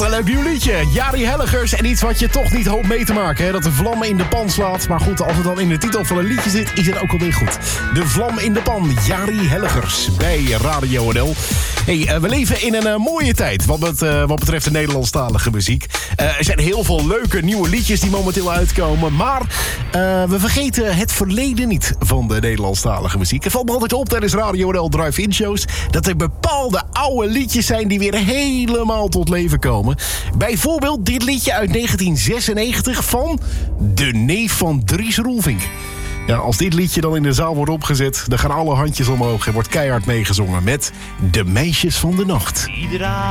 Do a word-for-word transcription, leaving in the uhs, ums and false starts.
een leuk nieuw liedje. Jari Hellegers en iets wat je toch niet hoopt mee te maken. Hè? Dat de vlam in de pan slaat. Maar goed, als het dan in de titel van een liedje zit, is het ook alweer goed. De vlam in de pan. Jari Hellegers bij Radio N L. Hey, uh, we leven in een uh, mooie tijd wat, het, uh, wat betreft de Nederlandstalige muziek. Uh, er zijn heel veel leuke nieuwe liedjes die momenteel uitkomen. Maar uh, we vergeten het verleden niet van de Nederlandstalige muziek. Het valt me altijd op tijdens Radio N L Drive-In shows dat er bepaalde oude liedjes zijn die weer helemaal tot leven komen. Bijvoorbeeld dit liedje uit negentien zesennegentig van de neef van Dries Roelvink. Ja, als dit liedje dan in de zaal wordt opgezet, dan gaan alle handjes omhoog en wordt keihard meegezongen met De Meisjes van de Nacht. Iedere